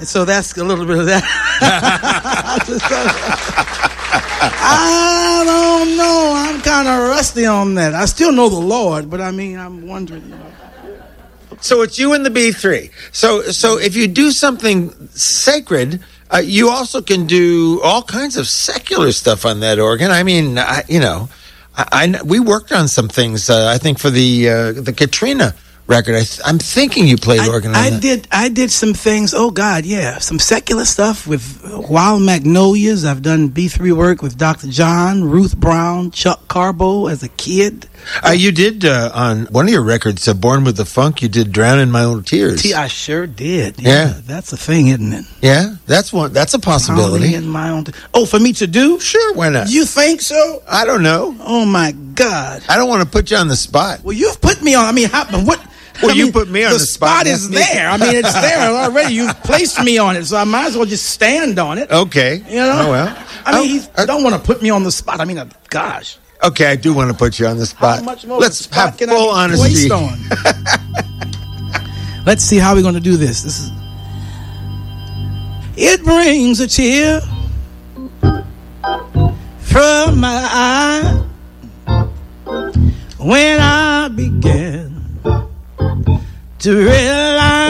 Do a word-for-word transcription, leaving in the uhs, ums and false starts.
So that's a little bit of that. I don't know. I'm kind of rusty on that. I still know the Lord, but I mean, I'm wondering. You know. So it's you and the B three. So, so if you do something sacred, uh, you also can do all kinds of secular stuff on that organ. I mean, I, you know, I, I we worked on some things. Uh, I think for the uh, the Katrina record. I th- I'm thinking you played I, organ on I that. did. I did some things. Oh God, yeah, some secular stuff with Wild Magnolias. I've done B three work with Doctor John, Ruth Brown, Chuck Carbo as a kid. Uh, you did uh, on one of your records, uh, "Born with the Funk." You did "Drown in My Own Tears." T- I sure did. Yeah, Yeah. that's a thing, isn't it? Yeah, that's one. That's a possibility. Drowning in my own. T- oh, for me to do? Sure, why not? You think so? I don't know. Oh my God. I don't want to put you on the spot. Well, you've put me on. I mean, how, what? Well, I you mean, put me on the, the spot. spot is there. I mean, it's there already. You've placed me on it, so I might as well just stand on it. Okay. You know? Oh, well. I mean, Oh, he's, uh, don't want to put me on the spot. I mean, uh, gosh. Okay, I do want to put you on the spot. How much more Let's of a spot have can full I be honesty. placed on? Let's see how we're going to do this. This is. It brings a tear from my eye when I began to realize